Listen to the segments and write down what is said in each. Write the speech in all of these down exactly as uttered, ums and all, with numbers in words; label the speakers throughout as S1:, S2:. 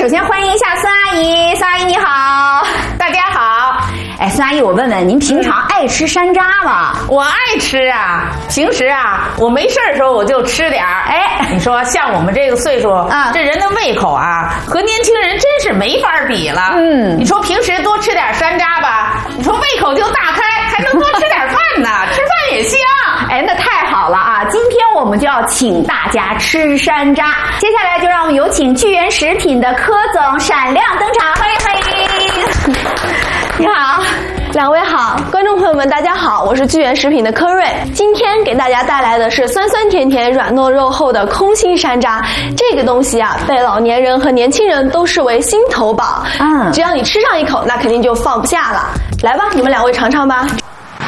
S1: 首先欢迎一下孙阿姨，孙阿姨你好。
S2: 大家好。
S1: 哎，孙阿姨，我问问您平常爱吃山楂吗？
S2: 我爱吃啊，平时啊，我没事的时候我就吃点儿。哎，你说像我们这个岁数啊，这人的胃口啊，和年轻人真是没法比了。嗯，你说平时多吃点山楂吧，你说胃口就大开，还能多吃点饭呢，吃饭也香。
S1: 哎，那太好了啊！今天我们就要请大家吃山楂。接下来就让我们有请聚源食品的柯总闪亮登场，欢迎欢迎。
S3: 你好，两位好，观众朋友们大家好，我是聚源食品的柯瑞。今天给大家带来的是酸酸甜甜软糯肉厚的空心山楂。这个东西啊，被老年人和年轻人都视为心头宝。嗯，只要你吃上一口，那肯定就放不下了。来吧，你们两位尝尝吧。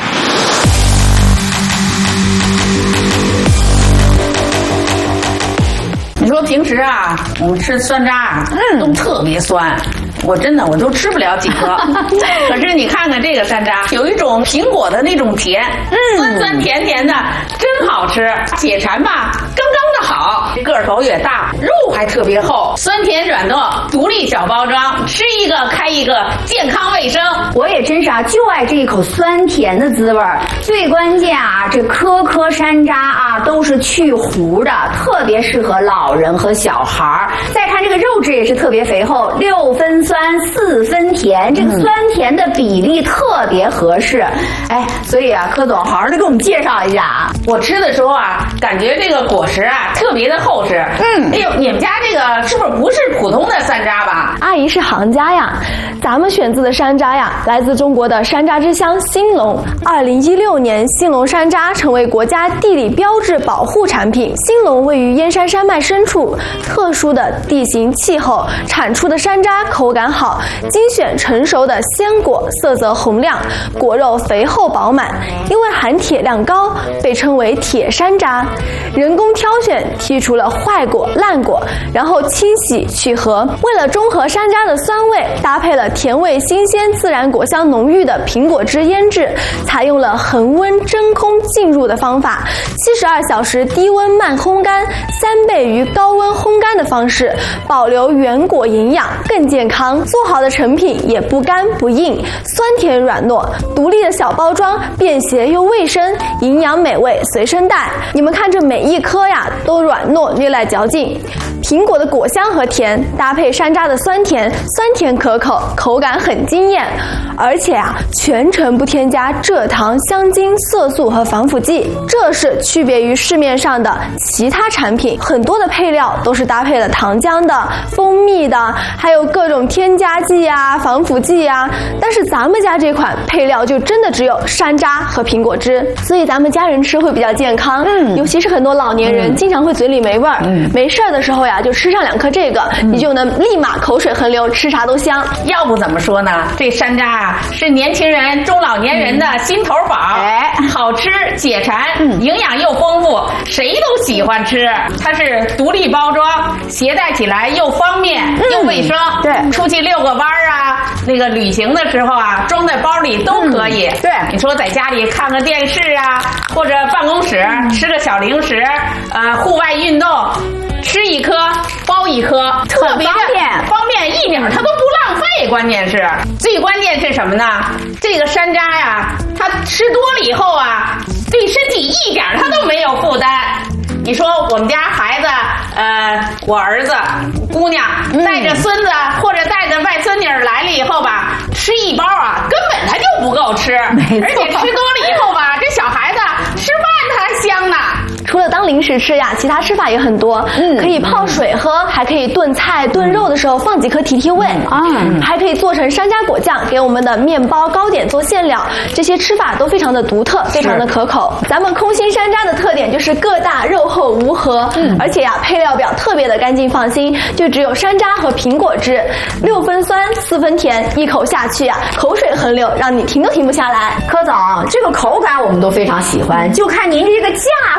S2: 你说平时啊，我们吃酸楂，嗯，都特别酸。我真的我都吃不了几颗，可是你看看这个山楂，有一种苹果的那种甜，嗯，酸酸甜甜的，真好吃，解馋吧，刚刚的好，个头也大，肉还特别厚，酸甜软糯，独立小包装，吃一个开一个，健康卫生。
S1: 我也真是啊，就爱这一口酸甜的滋味儿。最关键啊，这颗颗山楂啊都是去核的，特别适合老人和小孩儿。再看这个肉质也是特别肥厚，六分酸四分甜，这个酸甜的比例特别合适。哎，所以啊，柯总好好的给我们介绍一下啊。
S2: 我吃的时候啊，感觉这个果实啊特别的厚实。嗯，哎呦，你们家这个是不是不是普通的山楂吧？
S3: 阿姨是行家呀，咱们选自的山楂呀，来自中国的山楂之乡兴隆。二零一六年，兴隆山楂成为国家地理标志保护产品。兴隆位于燕山山脉深处，特殊的地形气候，产出的山楂口感好，精选成熟的鲜果，色泽红亮，果肉肥厚饱满。因为含铁量高，被称为铁山楂。人工挑选，剔除了坏果、烂果，然后清洗去核。为了中和山楂的酸味，搭配了甜味新鲜、自然果香浓郁的苹果汁腌制，采用了恒温真空浸入的方法，七十二小时低温慢烘干，三倍于高温烘干的方式，保留原果营养，更健康。做好的成品也不干不硬，酸甜软糯，独立的小包装，便携又卫生，营养美味随身带。你们看这每一颗呀，都软糯略带嚼劲。苹果的果香和甜搭配山楂的酸甜，酸甜可口，口感很惊艳。而且啊，全程不添加蔗糖、香精、色素和防腐剂，这是区别于市面上的其他产品。很多的配料都是搭配了糖浆的、蜂蜜的，还有各种添加剂啊、防腐剂啊。但是咱们家这款配料就真的只有山楂和苹果汁，所以咱们家人吃会比较健康。嗯，尤其是很多老年人、嗯、经常会嘴里没味儿，嗯，没事的时候呀，就吃上两颗这个，嗯、你就能立马口水横流，吃啥都香。
S2: 要不怎么说呢？这山楂啊，是年轻人、中老年人的心头宝。哎、嗯，好吃解馋，嗯、营养又丰富，谁都喜欢吃。它是独立包装，携带起来又方便、嗯、又卫生。对，出去遛个弯儿啊，那个旅行的时候啊，装在包里都可以。嗯、对，你说在家里看个电视啊，或者办公室、嗯、吃个小零食，呃，户外运动。吃一颗包一颗，特别方便，方便一点它都不浪费。关键是，最关键是什么呢？这个山楂呀，它吃多了以后啊，对身体一点它都没有负担。你说我们家孩子，呃，我儿子、姑娘带着孙子、嗯、或者带着外孙女来了以后吧，吃一包啊，根本他就不够吃，而且吃多了以后吧，这小孩子吃饭他还香呢。
S3: 除了当零食吃呀，其他吃法也很多。嗯，可以泡水喝，还可以炖菜、炖肉的时候放几颗提提味。啊、嗯，还可以做成山楂果酱，给我们的面包、糕点做馅料。这些吃法都非常的独特，非常的可口。咱们空心山楂的特点就是个大、肉厚、无核，嗯，而且呀，配料表特别的干净放心，就只有山楂和苹果汁，六分酸，四分甜，一口下去呀，口水横流，让你停都停不下来。
S1: 柯总，这个口感我们都非常喜欢，就看您这个价格它能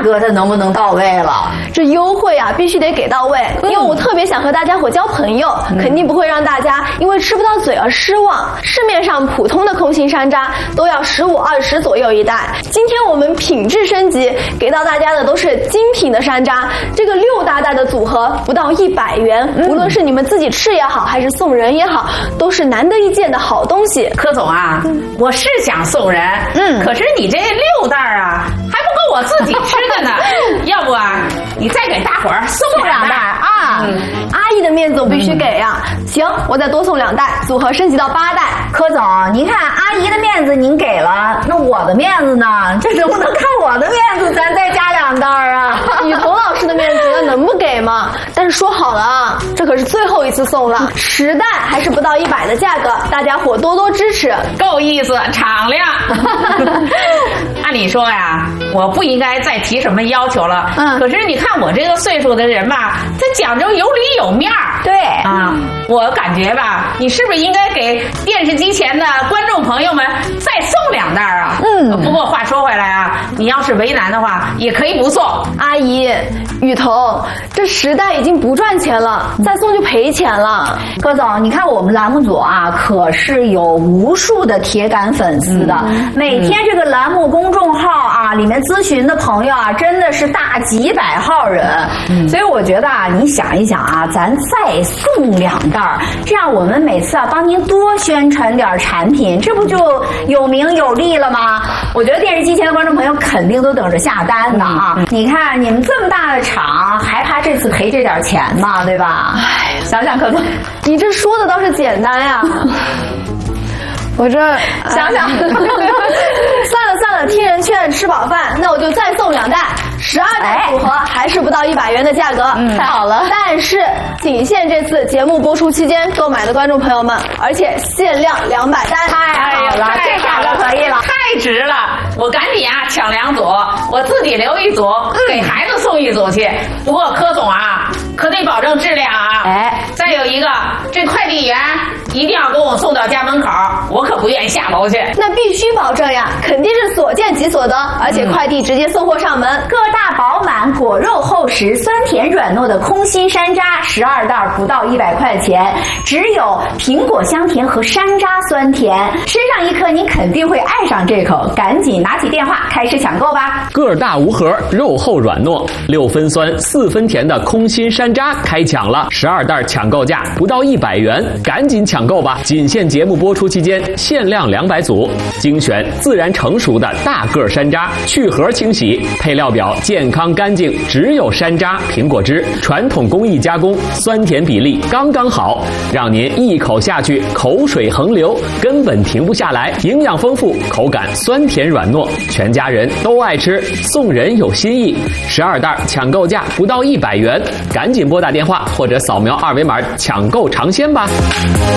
S1: 能不能到位了。
S3: 这优惠啊，必须得给到位，因为我特别想和大家伙交朋友，嗯、肯定不会让大家因为吃不到嘴而失望。市面上普通的空心山楂都要十五二十左右一袋，今天我们品质升级，给到大家的都是精品的山楂，这个六大袋的组合不到一百元，嗯、无论是你们自己吃也好，还是送人也好，都是难得一见的好东西。
S2: 柯总啊，嗯、我是想送人，嗯，可是你这六袋啊，还不够我自己吃的呢。要不啊，你再给大伙儿送两袋啊！
S3: 嗯、阿姨的面子我必须给呀、啊。嗯、行，我再多送两袋，组合升级到八袋。
S1: 柯总，您看阿姨的面子您给了，那我的面子呢？这能不能看我的面子，咱再加两袋啊？
S3: 雨桐老师的面子那能不给吗？但是说好了啊，这可是最后一次送了，十袋还是不到一百的价格，大家伙多多支持，
S2: 够意思，敞亮。按理说呀，我不应该再提什么要求了。嗯，可是你看我这个岁数的人吧，他讲究有理有面儿。
S1: 对
S2: 啊，我感觉吧，你是不是应该给电视机前的观众朋友们再送两袋啊？嗯，不过话说回来啊，你要是为难的话，也可以不送。
S3: 阿姨，雨桐，这十袋已经不赚钱了，再送就赔钱了。
S1: 柯总，你看我们栏目组啊，可是有无数的铁杆粉丝的，嗯、每天这个栏目公众号啊里面咨询的朋友啊，真的是大几百号人。嗯、所以我觉得啊，你想一想啊，咱再送两袋，这样我们每次啊帮您多宣传点产品，这不就有名有利了吗？我觉得电视机前的观众朋友肯定都等着下单呢啊！嗯、你看你们这么大的厂，还怕这次赔这点钱吗？对吧？
S3: 哎，
S1: 想想柯总，
S3: 你这说的倒是简单呀。我这想想，算了算了，听人劝，吃饱饭，那我就再送两袋，十二袋组合还是不到一百元的价格，嗯，太好了。但是仅限这次节目播出期间购买的观众朋友们，而且限量两百单，
S1: 太好了，这价格可以了，
S2: 太值了！我赶紧啊抢两组，我自己留一组，嗯、给孩子送一组去。不过柯总啊，可得保证质量啊！哎，再有一个，这快递员一定要给我送到家门口，我可不愿意下楼去。
S3: 那必须保证呀，肯定是所见即所得，而且快递直接送货上门。
S1: 个大饱满，果肉厚实，酸甜软糯的空心山楂，十二袋不到一百块钱，只有苹果香甜和山楂酸甜，吃上一颗您肯定会爱上这口，赶紧拿起电话开始抢购吧！
S4: 个大无核，肉厚软糯，六分酸四分甜的空心山楂开抢了，十二袋抢购价不到一百元，赶紧抢购吧！仅限节目播出期间，限量两百组，精选自然成熟的大个山楂，去核清洗，配料表健康干净，只有山楂、苹果汁，传统工艺加工，酸甜比例刚刚好，让您一口下去口水横流，根本停不下来，营养丰富，口感酸甜软糯，全家人都爱吃，送人有新意。十二袋抢购价不到一百元，赶紧拨打电话或者扫描二维码抢购尝鲜吧。